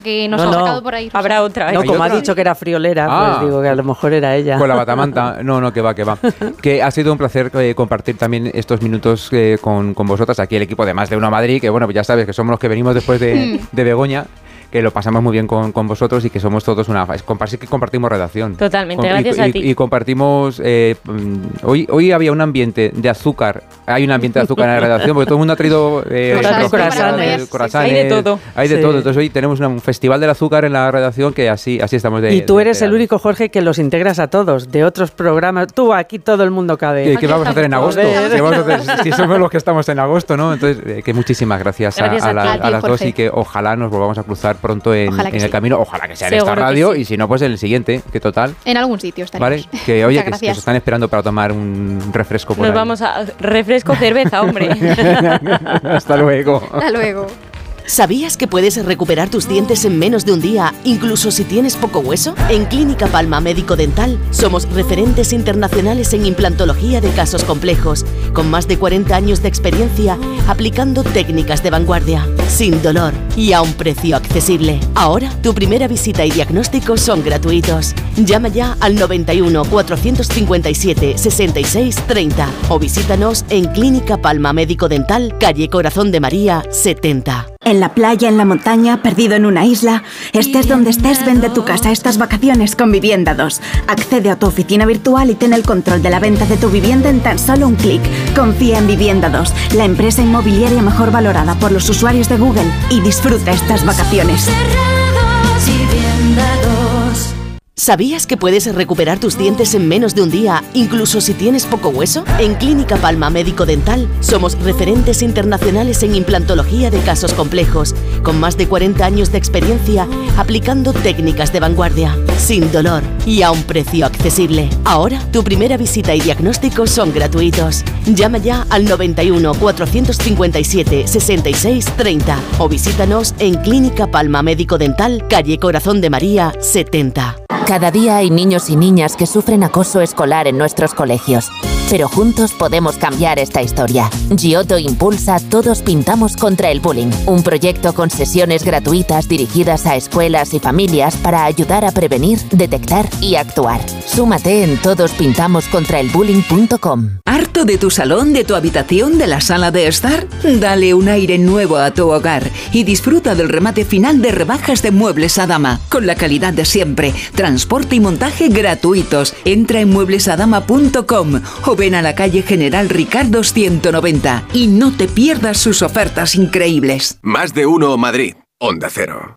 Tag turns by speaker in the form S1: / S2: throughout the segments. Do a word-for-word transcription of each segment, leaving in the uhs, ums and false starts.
S1: que nos
S2: no,
S1: ha
S2: no.
S1: sacado por ahí. Rosa.
S2: Habrá otra. No, como otra? Ha dicho que era friolera, ah, pues digo que a lo mejor era ella.
S3: Con la batamanta. No, no, que va, que va. Que ha sido un placer eh, compartir también estos minutos eh, con, con vosotras, aquí el equipo de Más de Uno Madrid, que bueno, pues ya sabes que somos los que venimos después de, de Begoña, que lo pasamos muy bien con, con vosotros y que somos todos una... Es que compartimos redacción.
S2: Totalmente,
S3: con,
S2: gracias
S3: y,
S2: a
S3: y,
S2: ti.
S3: Y compartimos... Eh, hoy, hoy había un ambiente de azúcar, hay un ambiente de azúcar en la redacción, porque todo el mundo ha traído... Eh,
S2: corazones,
S3: corazones,
S2: hay de todo.
S3: Hay de
S2: sí.
S3: todo, entonces hoy tenemos un festival del azúcar en la redacción que así, así estamos de...
S4: Y tú
S3: de,
S4: eres
S3: de, de,
S4: el único, Jorge, que los integras a todos, de otros programas. Tú, aquí todo el mundo cabe.
S3: ¿Qué, ¿qué vamos a hacer en agosto? ¿Qué vamos a hacer si somos los que estamos en agosto, no? Entonces, eh, que muchísimas gracias,
S2: gracias
S3: a, a,
S2: a,
S3: la,
S2: ti,
S3: a,
S2: a ti,
S3: las
S2: Jorge.
S3: dos y que ojalá nos volvamos a cruzar pronto en, en el
S1: sí.
S3: camino. Ojalá que sea en
S2: Seguro
S3: esta radio
S2: sí.
S3: y si no, pues en el siguiente, que total.
S1: En algún sitio estaremos.
S3: ¿Vale? Que oye, que, que os están esperando para tomar un refresco por
S2: Nos
S3: ahí.
S2: vamos a... Refresco, cerveza, hombre.
S3: Hasta luego.
S1: Hasta luego.
S5: ¿Sabías que puedes recuperar tus dientes en menos de un día, incluso si tienes poco hueso? En Clínica Palma Médico Dental somos referentes internacionales en implantología de casos complejos, con más de cuarenta años de experiencia aplicando técnicas de vanguardia, sin dolor y a un precio accesible. Ahora, tu primera visita y diagnóstico son gratuitos. Llama ya al noventa y uno, cuatrocientos cincuenta y siete, sesenta y seis, treinta o visítanos en Clínica Palma Médico Dental, calle Corazón de María, setenta.
S6: En la playa, en la montaña, perdido en una isla, estés donde estés, vende tu casa estas vacaciones con Vivienda dos. Accede a tu oficina virtual y ten el control de la venta de tu vivienda en tan solo un clic. Confía en Vivienda dos, la empresa inmobiliaria mejor valorada por los usuarios de Google, y disfruta estas vacaciones.
S5: ¿Sabías que puedes recuperar tus dientes en menos de un día, incluso si tienes poco hueso? En Clínica Palma Médico Dental somos referentes internacionales en implantología de casos complejos, con más de cuarenta años de experiencia aplicando técnicas de vanguardia, sin dolor y a un precio accesible. Ahora, tu primera visita y diagnóstico son gratuitos. Llama ya al noventa y uno, cuatrocientos cincuenta y siete, sesenta y seis, treinta o visítanos en Clínica Palma Médico Dental, calle Corazón de María, setenta.
S7: Cada día hay niños y niñas que sufren acoso escolar en nuestros colegios. Pero juntos podemos cambiar esta historia. Giotto impulsa Todos Pintamos contra el Bullying, un proyecto con sesiones gratuitas dirigidas a escuelas y familias para ayudar a prevenir, detectar y actuar. Súmate en todos pintamos contra el bullying punto com.
S8: ¿Harto de tu salón, de tu habitación, de la sala de estar? Dale un aire nuevo a tu hogar y disfruta del remate final de rebajas de Muebles Adama, con la calidad de siempre, transporte y montaje gratuitos. Entra en muebles adama punto com o ven a la calle General Ricardo ciento noventa y no te pierdas sus ofertas increíbles.
S9: Más de Uno Madrid, Onda Cero.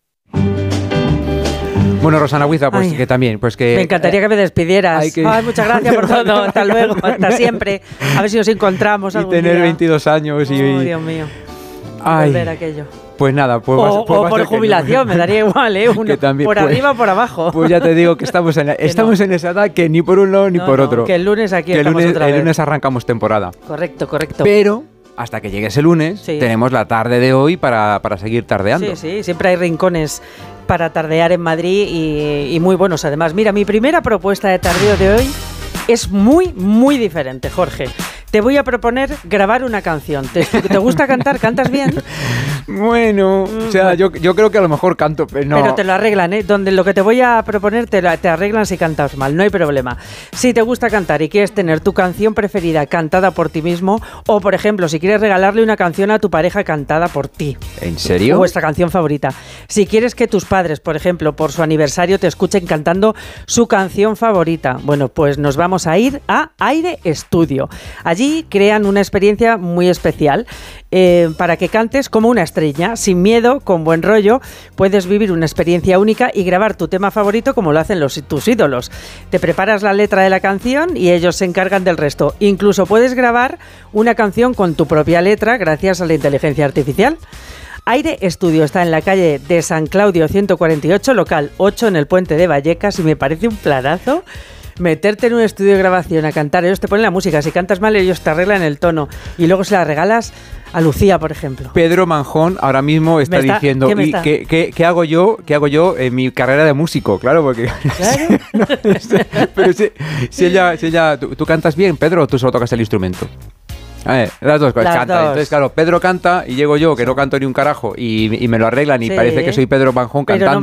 S3: Bueno, Rosana Huiza, pues
S4: Ay,
S3: que también, pues que...
S4: Me encantaría que me despidieras.
S3: Ay, que...
S4: Ay, muchas gracias por todo. Hasta luego, hasta siempre. A ver si nos encontramos
S3: y
S4: algún
S3: tener
S4: día.
S3: veintidós años y...
S4: Oh, Dios mío.
S3: Ay.
S4: Volver a aquello.
S3: Pues nada, pues
S4: o,
S3: vas, pues
S4: o
S3: vas
S4: por jubilación, me daría igual, ¿eh? Uno,
S3: también,
S4: por
S3: pues,
S4: arriba o por abajo.
S3: Pues ya te digo que estamos en, la, estamos no. en esa edad que ni por un lado ni
S4: no,
S3: por
S4: no,
S3: otro.
S4: Que el lunes aquí
S3: que
S4: estamos
S3: el lunes,
S4: otra vez.
S3: El lunes arrancamos temporada.
S4: Correcto, correcto.
S3: Pero hasta que llegue ese lunes, sí. tenemos la tarde de hoy para, para seguir tardeando.
S4: Sí, sí, siempre hay rincones para tardear en Madrid y, y muy buenos además. Mira, mi primera propuesta de tardeo de hoy es muy, muy diferente, Jorge. Te voy a proponer grabar una canción. ¿Te, te gusta cantar? ¿Cantas bien?
S3: Bueno, mm, o sea, yo, yo creo que a lo mejor canto, pero no.
S4: Pero te lo arreglan, ¿eh? Donde lo que te voy a proponer te, te arreglan si cantas mal, no hay problema. Si te gusta cantar y quieres tener tu canción preferida cantada por ti mismo, o por ejemplo, si quieres regalarle una canción a tu pareja cantada por ti.
S3: ¿En serio?
S4: Vuestra canción favorita. Si quieres que tus padres, por ejemplo, por su aniversario te escuchen cantando su canción favorita, bueno, pues nos vamos a ir a Aire Estudio. Allí crean una experiencia muy especial eh, para que cantes como una estrella, sin miedo, con buen rollo. Puedes vivir una experiencia única y grabar tu tema favorito como lo hacen los, tus ídolos. Te preparas la letra de la canción y ellos se encargan del resto. Incluso puedes grabar una canción con tu propia letra gracias a la inteligencia artificial. Aire Estudio está en la calle de San Claudio ciento cuarenta y ocho, local ocho, en el Puente de Vallecas, y me parece un planazo meterte en un estudio de grabación a cantar. Ellos te ponen la música, si cantas mal ellos te arreglan el tono y luego se la regalas a Lucía, por ejemplo.
S3: Pedro Manjón ahora mismo está, está diciendo ¿qué, ¿y está? ¿qué, qué, qué hago yo qué hago yo en mi carrera de músico? Claro, porque ¿Claro? pero si, si ella, si ella ¿tú, ¿tú cantas bien, Pedro, o tú solo tocas el instrumento? Eh, las dos cosas,
S4: Las
S3: canta.
S4: dos.
S3: Entonces, claro, Pedro canta y llego yo, que no canto ni un carajo, y, y me lo arreglan y
S4: Sí.
S3: parece que soy Pedro Manjón
S4: Pero
S3: cantando.
S4: no